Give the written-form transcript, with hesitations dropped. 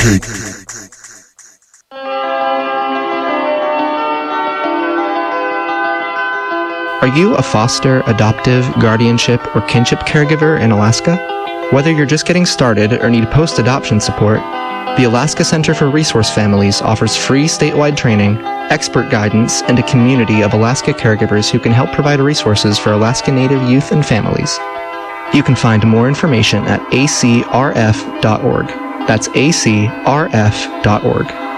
Are you a foster, adoptive, guardianship, or kinship caregiver in Alaska? Whether you're just getting started or need post-adoption support, the Alaska Center for Resource Families offers free statewide training, expert guidance, and a community of Alaska caregivers who can help provide resources for Alaska Native youth and families. You can find more information at acrf.org. That's acrf.org.